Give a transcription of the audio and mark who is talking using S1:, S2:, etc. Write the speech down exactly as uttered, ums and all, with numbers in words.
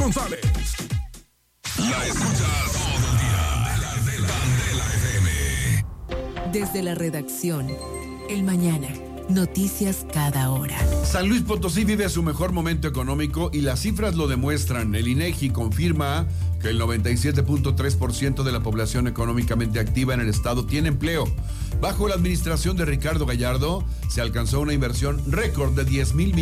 S1: González. La escuchas todo el día. De la, de la F M.
S2: Desde la redacción, El Mañana. Noticias cada hora.
S3: San Luis Potosí vive su mejor momento económico y las cifras lo demuestran. El INEGI confirma que el noventa y siete punto tres por ciento de la población económicamente activa en el estado tiene empleo. Bajo la administración de Ricardo Gallardo, se alcanzó una inversión récord de diez mil millones